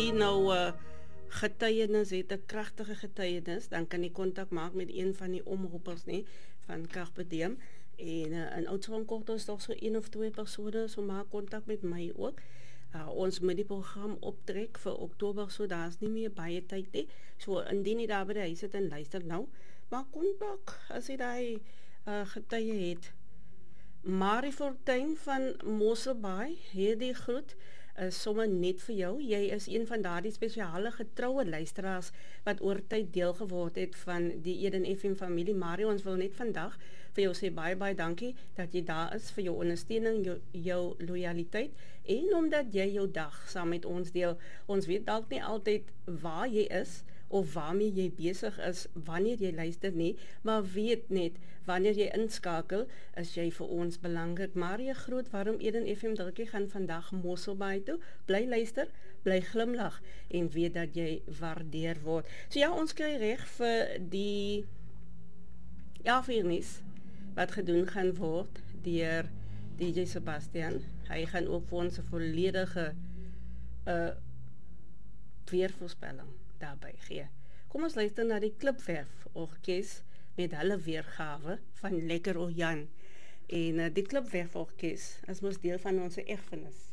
jy nou getuienis het, 'n kragtige getuienis, dan kan jy kontak maak met een van die omroepers nie van Carpe Diem. En in Oudtshoorn is toch so 1 of 2 persone, so maak kontak met my ook. Ons moet die program optrek vir Oktober, so daar's nie meer baie tyd nie. So indien jy daar by die huis sit en luister nou, maak kontak as jy daai getuie het. Marie Fortuin van Mosselbaai, hierdie groet is sommer net vir jou. Jy is een van daardie spesiale getroue luisteraars wat oor tyd deel geword het van die Eden FM familie. Marie, ons wil net vandag vir jou sê baie dankie dat jy daar is, vir jou ondersteuning, jou loyaliteit en omdat jy jou dag saam met ons deel. Ons weet dalk nie altyd waar jy is of waarmee jy besig is wanneer jy luister nie, maar weet net, wanneer jy inskakel, is jy vir ons belangrik. Marie groet, waarom Eden FM drukkie gaan vandag Mosselbaai toe, bly luister, bly glimlag en weet dat jy waardeer word. So ja, ons kry reg vir die afhiernis wat gedoen gaan word deur DJ Sebastian. Hy gaan ook vir ons 'n volledige weervoorspelling daarby gee. Kom ons luister na die Klipverf Orkees met hulle weergawe van Lekker O Jan. En die Klipverf Orkees is mos deel van ons erfenis.